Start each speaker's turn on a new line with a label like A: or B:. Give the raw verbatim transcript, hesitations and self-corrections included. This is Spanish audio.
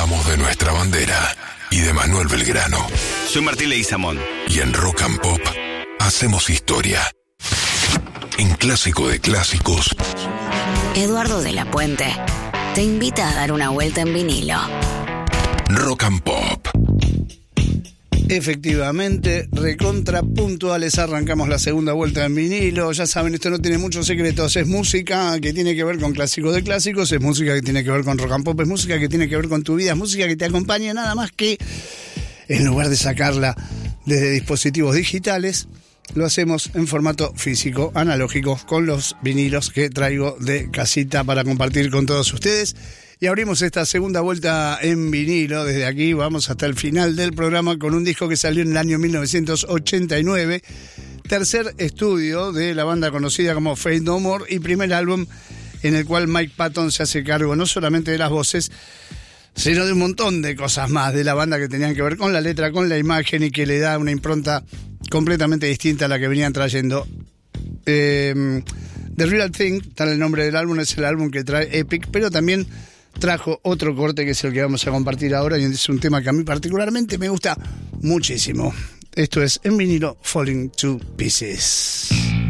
A: acordamos de nuestra bandera y de Manuel Belgrano.
B: Soy Martín Leguizamón.
A: Y en Rock and Pop hacemos historia. En Clásico de Clásicos,
C: Eduardo de la Puente te invita a dar una vuelta en vinilo.
A: Rock and Pop.
D: Efectivamente, recontra puntuales, arrancamos la segunda vuelta en vinilo. Ya saben, esto no tiene muchos secretos. Es música que tiene que ver con Clásico de Clásicos, es música que tiene que ver con Rock and Pop, es música que tiene que ver con tu vida, es música que te acompaña, nada más que en lugar de sacarla desde dispositivos digitales, lo hacemos en formato físico, analógico, con los vinilos que traigo de casita para compartir con todos ustedes. Y abrimos esta segunda vuelta en vinilo. Desde aquí vamos hasta el final del programa con un disco que salió en el año mil novecientos ochenta y nueve. Tercer estudio de la banda conocida como Faith No More y primer álbum en el cual Mike Patton se hace cargo no solamente de las voces, sino de un montón de cosas más de la banda que tenían que ver con la letra, con la imagen y que le da una impronta completamente distinta a la que venían trayendo. Eh, The Real Thing, tal el nombre del álbum, es el álbum que trae Epic, pero también trajo otro corte que es el que vamos a compartir ahora y es un tema que a mí particularmente me gusta muchísimo. Esto es en vinilo, Falling to Pieces.